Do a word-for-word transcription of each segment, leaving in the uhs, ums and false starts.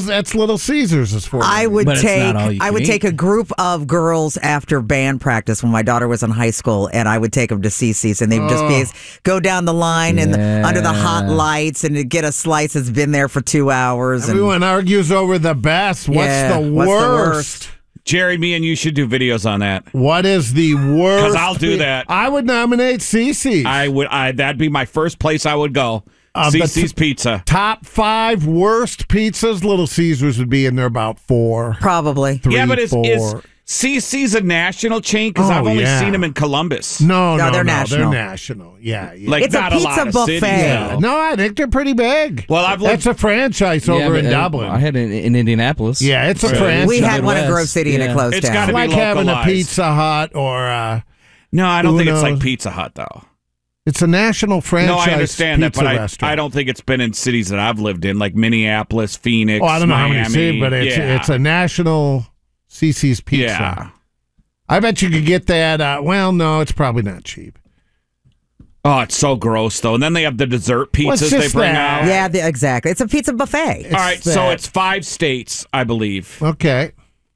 that's Little Caesars is for. I would But it's take not all you I can would eat. take a group of girls after band practice when my daughter was in high school, and I would take them to Cece's, and they would just be go down the line and Yeah. under the hot lights and get a slice that's been there for two hours. And, Everyone argues over the best. What's, Yeah, the, what's the worst? worst? Jerry, me and you should do videos on that. What is the worst? 'Cause I'll do that. I would nominate Cece's. I would. I that'd be my first place I would go. Uh, but Cece's Pizza. Top five worst pizzas. Little Caesars would be in there about four. Probably. Three, yeah, but is, four. is C C's a national chain? Because Oh, I've only yeah. seen them in Columbus. No, no, No, they're no, national. They're national. Yeah, yeah. Like It's a not pizza lot of buffet. cities, Yeah. though. No, I think they're pretty big. Well, I've That's looked- a franchise Yeah, over but, in uh, Dublin. I had it in, in Indianapolis. Yeah, it's a So- franchise. We had one in Midwest. Grove City and it Yeah. closed It's down. gotta It's be like having a localized. Pizza Hut or uh, No, I don't think it's like Uno's. Pizza Hut though. it's a national franchise. No, I understand that, pizza but I, restaurant. I don't think it's been in cities that I've lived in, like Minneapolis, Phoenix. Oh, I don't know Miami. how many cities, but it's yeah. it's a national C C's pizza. Yeah. I bet you could get that. Uh, well, no, it's probably not cheap. Oh, it's so gross though. And then they have the dessert Well, it's pizzas they just bring that. out. Yeah, the, exactly. It's a pizza buffet. All right, so that. it's five states, I believe. Okay.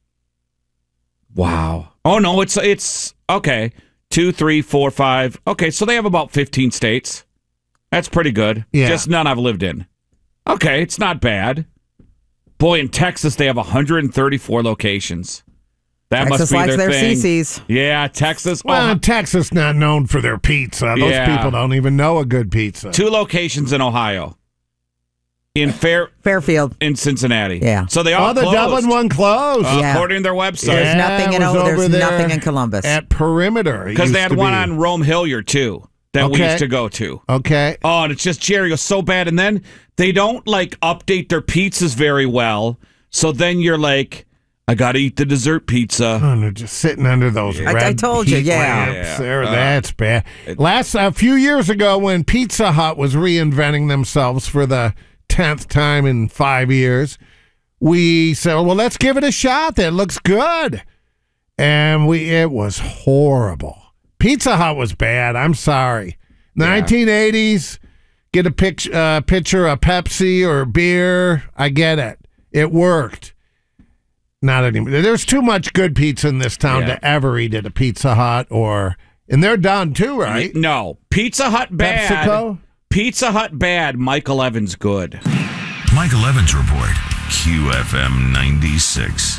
Wow. Oh no, it's it's okay. Two, three, four, five. Okay, so they have about fifteen states. That's pretty good. Yeah. Just none I've lived in. Okay, it's not bad. Boy, in Texas they have one hundred thirty-four locations. That Texas must be likes their, their thing. Cece's. Yeah, Texas. Well, oh, Texas not known for their pizza. Those Yeah. people don't even know a good pizza. two locations in Ohio. In Fair Fairfield. in Cincinnati. Yeah. So they all Oh, the closed. Dublin one closed. Uh, Yeah. According to their website. There's Yeah, nothing in it was oh, there's over there nothing in Columbus. At Perimeter. it Because used they had to one be. on Rome Hilliard too that we Okay. used to go to. Okay. Oh, and it's just Jerry was so bad. And then they don't like update their pizzas very well. So then you're like, I gotta eat the dessert pizza. Oh, and they're just sitting under those I- I red told you, heat yeah. lamps Yeah. there. Uh, That's bad. Last a few years ago, when Pizza Hut was reinventing themselves for the tenth time in five years, we said, "Well, let's give it a shot. That looks good." And we it was horrible. Pizza Hut was bad. I'm sorry. nineteen eighties. Get a pic, uh, picture of Pepsi or beer. I get it. It worked. Not anymore. There's too much good pizza in this town Yeah. to ever eat at a Pizza Hut or, and they're done too, right? No. Pizza Hut bad. PepsiCo? Pizza Hut bad. Michael Evans good. Michael Evans Report, Q F M ninety-six.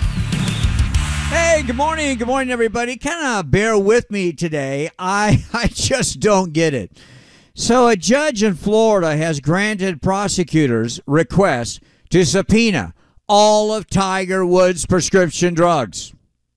Hey, good morning. Good morning, everybody. Kind of bear with me today. I, I just don't get it. So a judge in Florida has granted prosecutors requests to subpoena all of Tiger Woods' prescription drugs.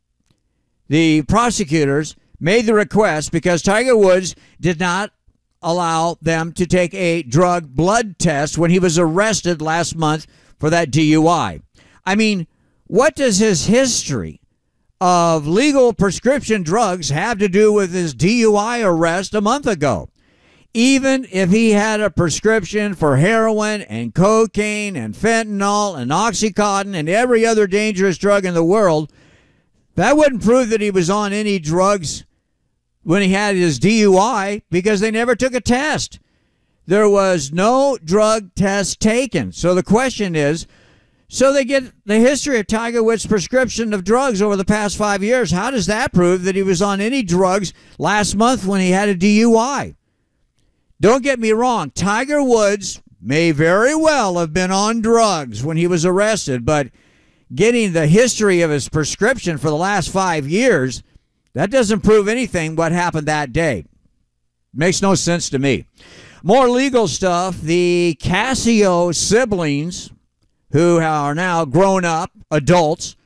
The prosecutors made the request because Tiger Woods did not allow them to take a drug blood test when he was arrested last month for that D U I. I mean, what does his history of legal prescription drugs have to do with his D U I arrest a month ago? Even if he had a prescription for heroin and cocaine and fentanyl and Oxycontin and every other dangerous drug in the world, that wouldn't prove that he was on any drugs when he had his D U I because they never took a test. There was no drug test taken. So the question is, so they get the history of Tiger Woods' prescription of drugs over the past five years. How does that prove that he was on any drugs last month when he had a D U I? Don't get me wrong. Tiger Woods may very well have been on drugs when he was arrested, but getting the history of his prescription for the last five years, that doesn't prove anything what happened that day. Makes no sense to me. More legal stuff. The Casio siblings, who are now grown up adults,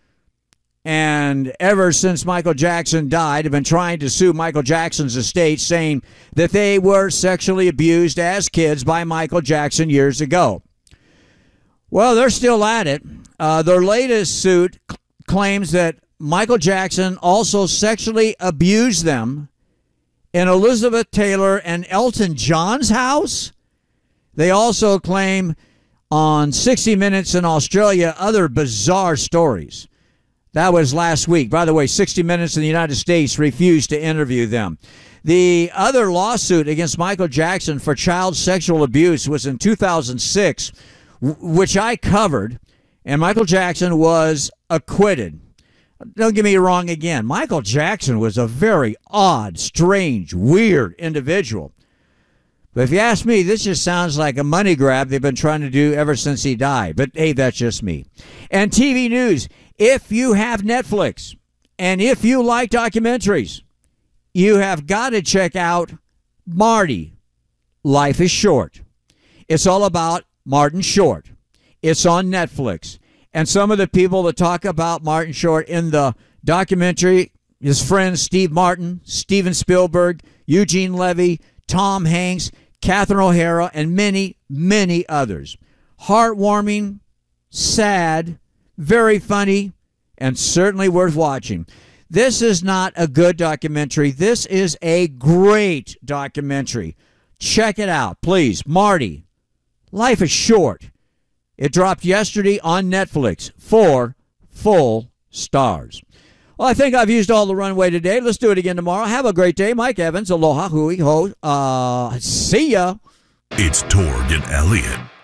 and ever since Michael Jackson died, have been trying to sue Michael Jackson's estate, saying that they were sexually abused as kids by Michael Jackson years ago. Well, they're still at it. Uh, their latest suit c- claims that Michael Jackson also sexually abused them in Elizabeth Taylor and Elton John's house. They also claim on sixty minutes in Australia other bizarre stories. That was last week. By the way, sixty minutes in the United States refused to interview them. The other lawsuit against Michael Jackson for child sexual abuse was in two thousand six, w- which I covered. and Michael Jackson was acquitted. Don't get me wrong again. Michael Jackson was a very odd, strange, weird individual. But if you ask me, this just sounds like a money grab they've been trying to do ever since he died. But hey, that's just me. And T V news, if you have Netflix and if you like documentaries, you have got to check out Marty, Life is Short. It's all about Martin Short. It's on Netflix. And some of the people that talk about Martin Short in the documentary, his friends Steve Martin, Steven Spielberg, Eugene Levy, Tom Hanks, Catherine O'Hara, and many, many others. Heartwarming, sad, very funny, and certainly worth watching. This is not a good documentary. This is a great documentary. Check it out, please. Marty, Life is Short. It dropped yesterday on Netflix. Four full stars. Well, I think I've used all the runway today. Let's do it again tomorrow. Have a great day. Mike Evans, aloha, hui, ho. Uh, see ya. It's Torg and Elliott.